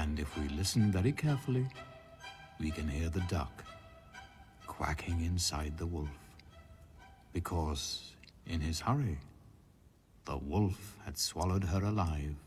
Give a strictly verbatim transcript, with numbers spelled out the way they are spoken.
And if we listen very carefully, we can hear the duck quacking inside the wolf, because in his hurry, the wolf had swallowed her alive.